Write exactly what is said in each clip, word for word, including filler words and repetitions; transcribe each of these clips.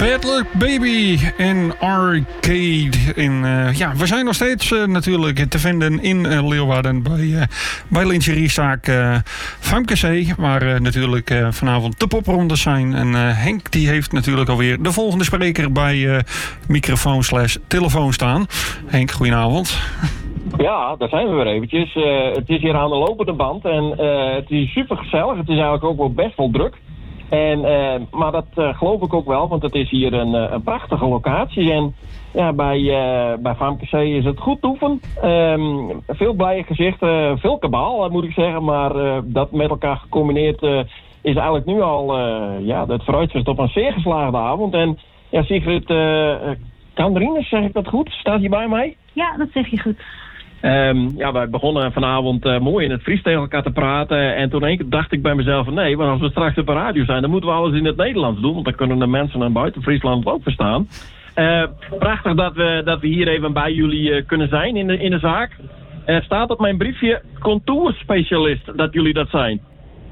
Bad Luck Baby in Arcade. In, uh, ja, we zijn nog steeds uh, natuurlijk te vinden in uh, Leeuwarden bij, uh, bij lingeriezaak uh, Famke C. Waar uh, natuurlijk uh, vanavond de poprondes zijn. En uh, Henk die heeft natuurlijk alweer de volgende spreker bij uh, microfoon slash telefoon staan. Henk, goedenavond. Ja, daar zijn we weer eventjes. Uh, het is hier aan de lopende band en uh, het is super gezellig. Het is eigenlijk ook wel best wel druk. En, uh, maar dat uh, geloof ik ook wel, want het is hier een, uh, een prachtige locatie. En ja, bij, uh, bij Famke C is het goed toeven. Um, veel blije gezichten, veel kabaal moet ik zeggen. Maar uh, dat met elkaar gecombineerd uh, is eigenlijk nu al uh, ja, het vooruitzicht op een zeer geslaagde avond. En ja, Sigrid uh, Kandrines, zeg ik dat goed? Staat hier bij mij? Ja, dat zeg je goed. Um, ja, wij begonnen vanavond uh, mooi in het Fries tegen elkaar te praten. En toen één keer dacht ik bij mezelf van nee, maar als we straks op de radio zijn, dan moeten we alles in het Nederlands doen. Want dan kunnen de mensen aan buiten Friesland ook verstaan. Uh, prachtig dat we, dat we hier even bij jullie uh, kunnen zijn in de, in de zaak. Er staat op mijn briefje contouurspecialist dat jullie dat zijn.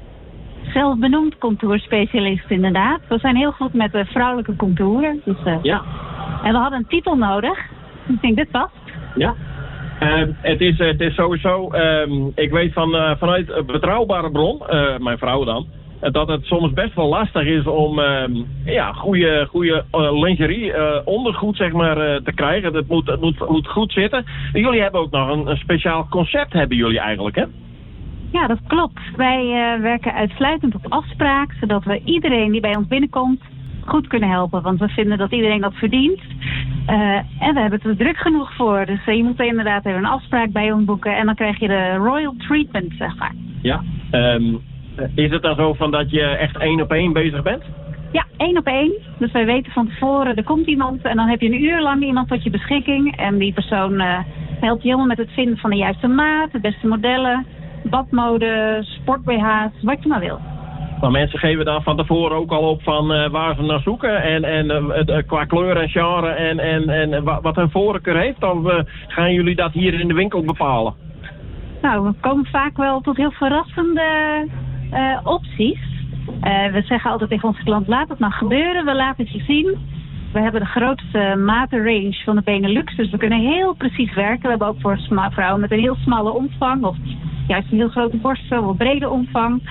Zelfbenoemd contouurspecialist inderdaad. We zijn heel goed met de vrouwelijke contouren. Dus, uh, ja. En we hadden een titel nodig. Ik denk, dit past. Ja. Uh, het, is, het is sowieso, um, ik weet van, uh, vanuit een betrouwbare bron, uh, mijn vrouw dan, uh, dat het soms best wel lastig is om uh, ja, goede, goede uh, lingerie, uh, ondergoed zeg maar, uh, te krijgen. Het moet, het moet, moet goed zitten. En jullie hebben ook nog een, een speciaal concept, hebben jullie eigenlijk, hè? Ja, dat klopt. Wij uh, werken uitsluitend op afspraak, zodat we iedereen die bij ons binnenkomt goed kunnen helpen. Want we vinden dat iedereen dat verdient. Uh, en we hebben het er druk genoeg voor. Dus uh, je moet er inderdaad even een afspraak bij ons boeken. En dan krijg je de royal treatment, zeg maar. Ja. Um, is het dan zo van dat je echt één op één bezig bent? Ja, één op één. Dus wij weten van tevoren, er komt iemand. En dan heb je een uur lang iemand tot je beschikking. En die persoon uh, helpt je helemaal met het vinden van de juiste maat, de beste modellen, badmode, sport-B H's, wat je maar wil. Maar mensen geven dan van tevoren ook al op van uh, waar ze naar zoeken en, en uh, qua kleur en genre en, en, en wat hun voorkeur heeft. Of uh, gaan jullie dat hier in de winkel bepalen? Nou, we komen vaak wel tot heel verrassende uh, opties. Uh, we zeggen altijd tegen onze klant, laat het nou gebeuren, we laten het je zien. We hebben de grootste matenrange van de Benelux, dus we kunnen heel precies werken. We hebben ook voor vrouwen met een heel smalle omvang of juist een heel grote borst of een brede omvang,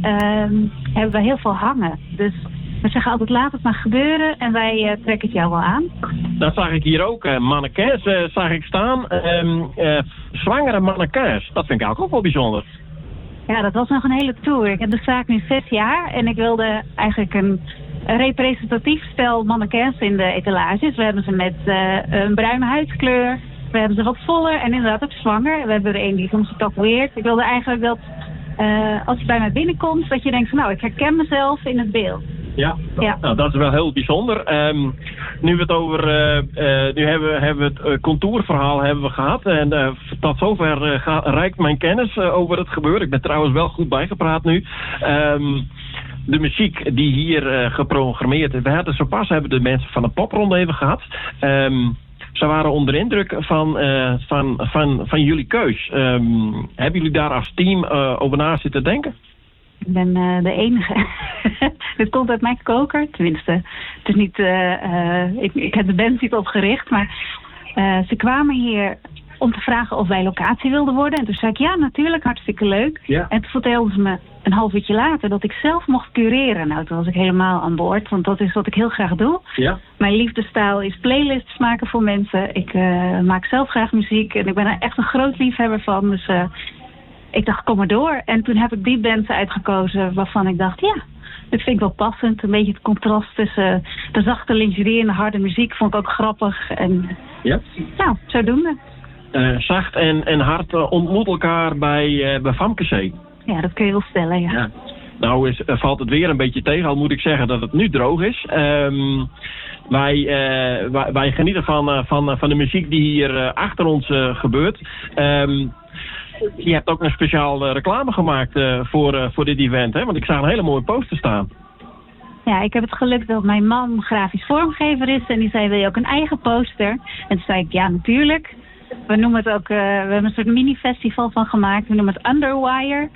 um, hebben we heel veel hangen. Dus we zeggen altijd, laat het maar gebeuren en wij uh, trekken het jou wel aan. Dan zag ik hier ook uh, mannequins uh, zag ik staan. Um, uh, zwangere mannequins, dat vind ik ook wel bijzonder. Ja, dat was nog een hele tour. Ik heb de zaak nu zes jaar en ik wilde eigenlijk een Een representatief stel mannequins in de etalages. We hebben ze met uh, een bruine huidskleur. We hebben ze wat voller en inderdaad ook zwanger. We hebben er een die soms getatoeëerd. Ik wilde eigenlijk dat uh, als je bij mij binnenkomt, dat je denkt van nou, ik herken mezelf in het beeld. Ja, ja. Nou, dat is wel heel bijzonder. Um, nu we het over, uh, uh, nu hebben we, hebben we het uh, contourverhaal hebben we gehad. En uh, tot zover uh, ga, reikt mijn kennis uh, over het gebeuren. Ik ben trouwens wel goed bijgepraat nu. Um, De muziek die hier uh, geprogrammeerd is. We hadden zo pas hebben de mensen van de popronde even gehad. Um, ze waren onder indruk van, uh, van, van, van jullie keus. Um, hebben jullie daar als team uh, over na zitten denken? Ik ben uh, de enige. Dit komt uit mijn koker. Tenminste, het is niet. Uh, uh, ik, ik heb de band niet opgericht, maar uh, ze kwamen hier om te vragen of wij locatie wilden worden. En toen zei ik, ja, natuurlijk, hartstikke leuk. Ja. En toen vertelden ze me een half uurtje later dat ik zelf mocht cureren. Nou, toen was ik helemaal aan boord, want dat is wat ik heel graag doe. Ja. Mijn liefdestaal is playlists maken voor mensen. Ik uh, maak zelf graag muziek en ik ben er echt een groot liefhebber van. Dus uh, ik dacht, kom maar door. En toen heb ik die bands uitgekozen waarvan ik dacht, ja, dit vind ik wel passend. Een beetje het contrast tussen de zachte lingerie en de harde muziek vond ik ook grappig. En ja. Nou, zodoende. Uh, zacht en, en hard uh, ontmoet elkaar bij, uh, bij Famke C. Ja, dat kun je wel stellen, ja. ja. Nou is, uh, valt het weer een beetje tegen, al moet ik zeggen dat het nu droog is. Um, wij, uh, wij, wij genieten van, uh, van, uh, van de muziek die hier uh, achter ons uh, gebeurt. Um, je hebt ook een speciaal uh, reclame gemaakt uh, voor, uh, voor dit event, hè? Want ik zag een hele mooie poster staan. Ja, ik heb het geluk dat mijn man grafisch vormgever is en die zei, wil je ook een eigen poster? En toen zei ik, ja, natuurlijk. We noemen het ook, uh, we hebben een soort mini-festival van gemaakt. We noemen het Underwire.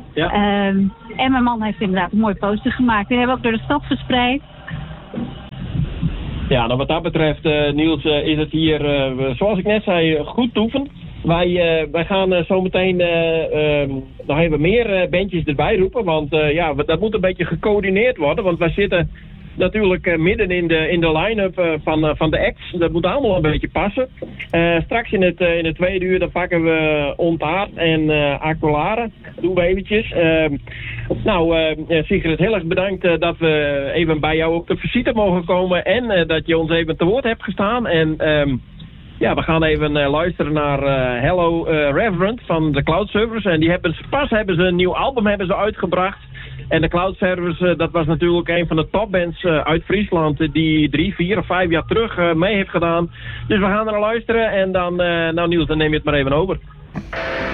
Ja. Um, en mijn man heeft inderdaad een mooi poster gemaakt. Die hebben we ook door de stad verspreid. Ja, nou wat dat betreft, uh, Niels, uh, is het hier, uh, zoals ik net zei, goed toeven. Wij, uh, wij gaan uh, zometeen uh, uh, nog even meer uh, bandjes erbij roepen. Want uh, ja, dat moet een beetje gecoördineerd worden. Want wij zitten natuurlijk uh, midden in de, in de line-up uh, van, uh, van de acts. Dat moet allemaal een beetje passen. Uh, straks in het, uh, in het tweede uur dan pakken we Ontaard en uh, Aquilare. Doen we eventjes. Uh, nou, uh, Sigrid, heel erg bedankt uh, dat we even bij jou op de visite mogen komen. En uh, dat je ons even te woord hebt gestaan. En um, ja, we gaan even uh, luisteren naar uh, Hello uh, Reverend van de Cloud Servers. En die hebben pas hebben ze een nieuw album hebben ze uitgebracht. En de Cloud Servers, uh, dat was natuurlijk een van de topbands uh, uit Friesland uh, die drie, vier of vijf jaar terug uh, mee heeft gedaan. Dus we gaan er naar luisteren en dan, uh, nou Niels, dan neem je het maar even over.